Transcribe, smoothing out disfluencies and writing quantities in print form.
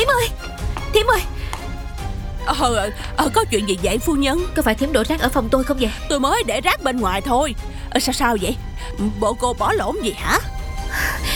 Thím ơi. Có chuyện gì vậy phu nhân? Có phải thím đổ rác ở phòng tôi không vậy? Tôi mới để rác bên ngoài thôi. Sao vậy? Bộ cô bỏ lỗi gì hả?